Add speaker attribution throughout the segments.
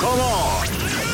Speaker 1: Come on.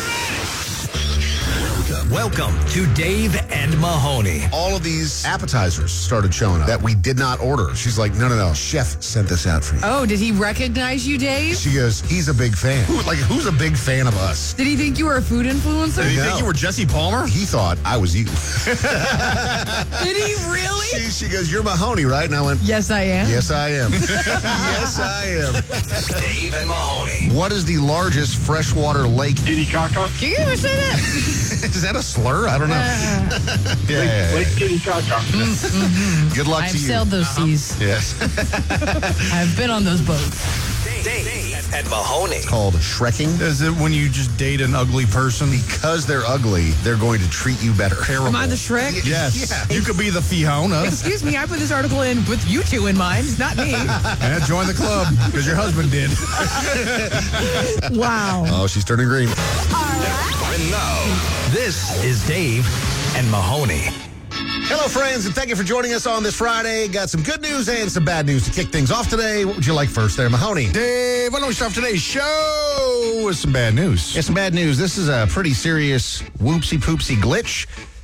Speaker 2: Welcome to Dave and Mahoney.
Speaker 1: All of these appetizers started showing up that we did not order. She's like, no. Chef sent this out for you.
Speaker 3: Oh, did he recognize you, Dave?
Speaker 1: She goes, he's a big fan. Who's a big fan of us?
Speaker 3: Did he think you were a food influencer?
Speaker 1: Did he think you were Jesse Palmer? He thought I was you.
Speaker 3: Did he really?
Speaker 1: She goes, you're Mahoney, right? And I went,
Speaker 3: Yes, I am.
Speaker 1: yes, I am. Yes, I am.
Speaker 2: Dave and Mahoney.
Speaker 1: What is the largest freshwater lake?
Speaker 4: Titicaca.
Speaker 3: Can you ever say that?
Speaker 1: Is that a slur? I don't know. Yeah.
Speaker 4: Lake Titicaca.
Speaker 1: Good luck
Speaker 3: I've
Speaker 1: to you.
Speaker 3: sailed those seas.
Speaker 1: Yes.
Speaker 3: I've been on those boats.
Speaker 2: Dave and Mahoney.
Speaker 1: Called shrekking.
Speaker 5: Is it when you just date an ugly person?
Speaker 1: Because they're ugly, they're going to treat you better.
Speaker 3: Am I the Shrek?
Speaker 5: Yes.
Speaker 1: Yeah.
Speaker 5: You could be the Fiona.
Speaker 3: Excuse me, I put this article in with you two in mind, not me.
Speaker 5: And join the club because your husband did.
Speaker 3: Wow.
Speaker 1: Oh, she's turning green.
Speaker 2: And now, this is Dave and Mahoney.
Speaker 1: Hello, friends, and thank you for joining us on this Friday. Got some good news and some bad news to kick things off today. What would you like first there, Mahoney?
Speaker 5: Dave, why don't we start today's show with some bad news?
Speaker 1: Yeah, some bad news. This is a pretty serious whoopsie-poopsie glitch.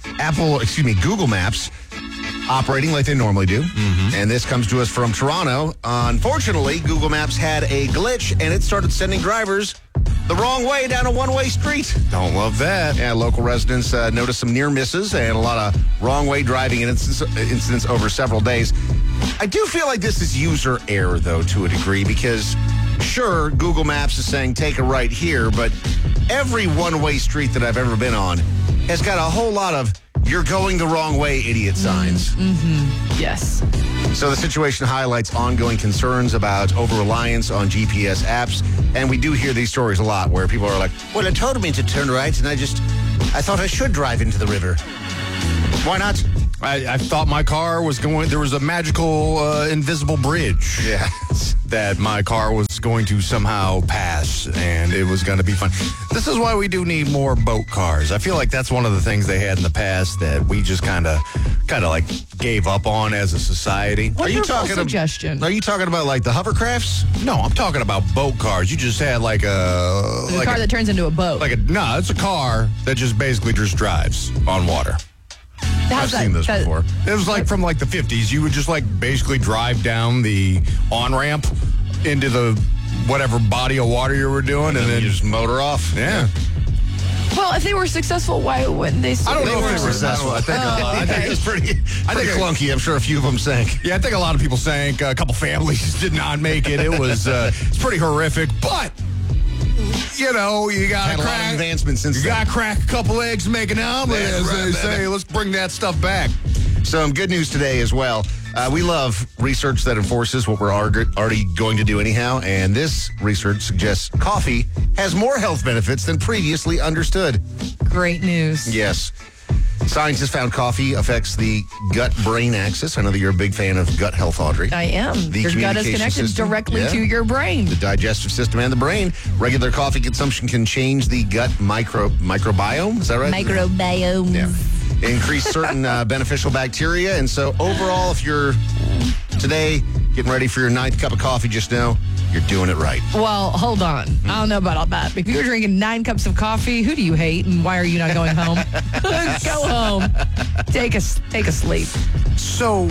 Speaker 1: Google Maps operating like they normally do. And this comes to us from Toronto. Unfortunately, Google Maps had a glitch, and it started sending drivers the wrong way down a one-way street.
Speaker 5: Don't love that.
Speaker 1: Yeah, local residents noticed some near misses and a lot of wrong-way driving incidents over several days. I do feel like this is user error, though, to a degree, because sure, Google Maps is saying take a right here, but every one-way street that I've ever been on has got a whole lot of "you're going the wrong way" idiot signs.
Speaker 3: Yes.
Speaker 1: So the situation highlights ongoing concerns about over-reliance on GPS apps, and we do hear these stories a lot where people are like, well, it told me to turn right, and I thought I should drive into the river. Why not?
Speaker 5: I thought my car was going, there was a magical invisible bridge.
Speaker 1: Yeah.
Speaker 5: That my car was going to somehow pass and it was going to be fun. This is why we do need more boat cars. I feel like that's one of the things they had in the past that we just kind of like gave up on as a society.
Speaker 3: Wonderful suggestion.
Speaker 1: Are you talking about like the hovercrafts?
Speaker 5: No, I'm talking about boat cars. You just had like a
Speaker 3: car that turns into a boat.
Speaker 5: No, it's a car that just basically just drives on water.
Speaker 1: I've seen those before.
Speaker 5: It was like from like the 50s. You would just like basically drive down the on-ramp into the whatever body of water you were doing and then
Speaker 1: you just motor off.
Speaker 5: Yeah.
Speaker 3: Well, if they were successful, why wouldn't they?
Speaker 5: I don't know if
Speaker 1: were
Speaker 5: they were
Speaker 1: successful.
Speaker 5: I think
Speaker 1: I think it's pretty clunky. I'm sure a few of them sank.
Speaker 5: Yeah, I think a lot of people sank. A couple families did not make it. It was it's pretty horrific, but you know, you got to crack
Speaker 1: advancements since
Speaker 5: you got to crack a couple eggs to make an omelet, as they say. Let's bring that stuff back.
Speaker 1: Some good news today as well. We love research that enforces what we're already going to do anyhow, and this research suggests coffee has more health benefits than previously understood.
Speaker 3: Great news.
Speaker 1: Yes. Scientists found coffee affects the gut-brain axis. I know that you're a big fan of gut health, Audrey.
Speaker 3: I am.
Speaker 1: The
Speaker 3: Your gut is
Speaker 1: communication
Speaker 3: connected
Speaker 1: system.
Speaker 3: directly
Speaker 1: Yeah.
Speaker 3: to your brain.
Speaker 1: The digestive system and the brain. Regular coffee consumption can change the gut microbiome. Is that right?
Speaker 3: Microbiome.
Speaker 1: Yeah. Increase certain beneficial bacteria. And so overall, if you're today getting ready for your 9th cup of coffee, just know you're doing it right.
Speaker 3: Well, hold on. I don't know about all that. If you were drinking 9 cups of coffee, who do you hate and why are you not going home? Go home. Take a sleep.
Speaker 5: So,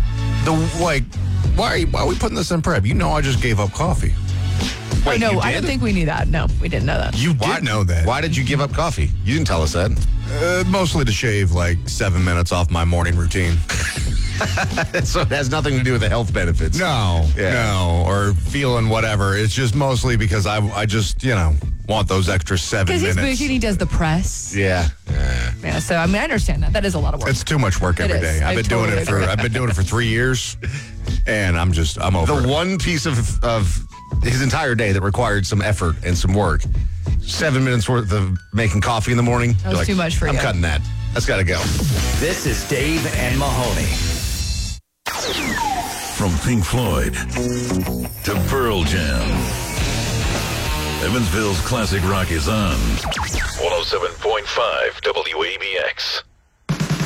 Speaker 5: why are we putting this in prep? You know, I just gave up coffee.
Speaker 1: Wait,
Speaker 3: no,
Speaker 1: you
Speaker 3: I
Speaker 1: did?
Speaker 3: didn't think we knew that. No, we didn't know that.
Speaker 5: You did know that.
Speaker 1: Why did you give up coffee? You didn't tell us that.
Speaker 5: Mostly to shave like 7 minutes off my morning routine.
Speaker 1: So it has nothing to do with the health benefits.
Speaker 5: No, or feeling whatever. It's just mostly because I just, want those extra 7
Speaker 3: Because
Speaker 5: minutes.
Speaker 3: he's bougie and he does the press.
Speaker 1: Yeah.
Speaker 3: Yeah, so I understand that. That is a lot of work.
Speaker 5: It's too much work every
Speaker 3: It
Speaker 5: day.
Speaker 3: is.
Speaker 5: I've been doing it for 3 years, and I'm over
Speaker 1: The
Speaker 5: it.
Speaker 1: one piece of his entire day that required some effort and some work, 7 minutes worth of making coffee in the morning.
Speaker 3: That was too much for
Speaker 1: I'm
Speaker 3: you.
Speaker 1: cutting that. That's got to go.
Speaker 2: This is Dave and Mahoney.
Speaker 6: From Pink Floyd to Pearl Jam, Evansville's classic rock is on 107.5 WABX.